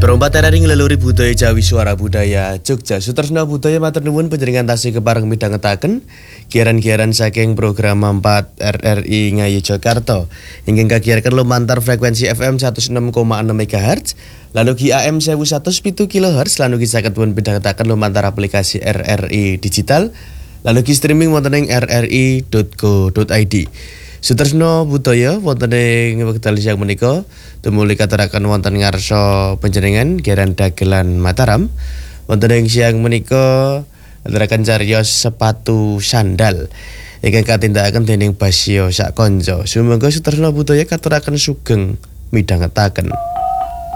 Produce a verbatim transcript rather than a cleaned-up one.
Perompat ring leluhur budaya Jawi Suara Budaya Jogja Sutresna Budaya matur nuwun panjenengan tasih kepareng midhangetaken giaran-giaran saking program empat R R I Ngayu Jakarta ingkang kagiaraken lumantar frekuensi F M seratus enam koma enam megahertz lan ugi A M seribu seratus pitu kilohertz lan ugi saged pun midhangetaken lumantar aplikasi R R I digital lan ugi streaming wonten ing r r i dot co dot i d. Sutresna Budaya wonten ing wekdal siang menika tumuli katuraken wonten ngarsa panjenengan giaran dagelan Mataram. Wonten ing siang menika aturaken cariyos sepatu sandal ingkang katindakaken dening Basya Sakonco. Sumangga Sutresna Budaya katuraken sugeng midhangetaken.